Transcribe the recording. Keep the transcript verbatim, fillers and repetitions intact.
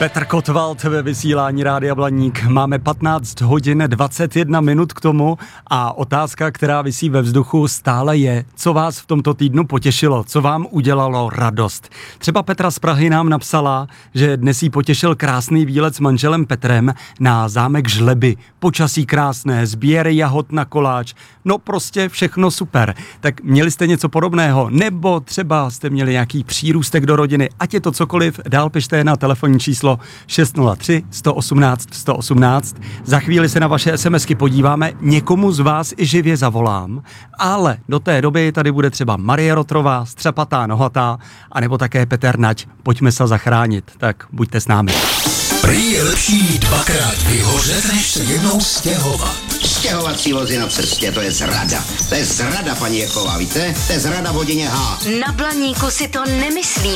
Petr Kotwald ve vysílání Rádia Blaník. Máme patnáct hodin dvacet jedna minut k tomu a otázka, která visí ve vzduchu, stále je, co vás v tomto týdnu potěšilo, co vám udělalo radost. Třeba Petra z Prahy nám napsala, že dnes jí potěšil krásný výlet s manželem Petrem na zámek Žleby. Počasí krásné, sběr jahod na koláč, no prostě všechno super. Tak měli jste něco podobného, nebo třeba jste měli nějaký přírůstek do rodiny, ať je to cokoliv, dál pište na telefonní číslo šest nula tři, sto osmnáct, sto osmnáct. Za chvíli se na vaše SMSky podíváme, někomu z vás i živě zavolám, ale do té doby tady bude třeba Marie Rotrová, Střepatá nohatá, anebo také Petr Nať. Pojďme se zachránit, tak buďte s námi. Prý je lepší dvakrát vyhořet, než se jednou stěhovat. Stěhovací vozy na cestě, to je zrada. To je zrada, paní Jeková, víte? To je zrada v hodině H. Na Blaníku si to nemyslí.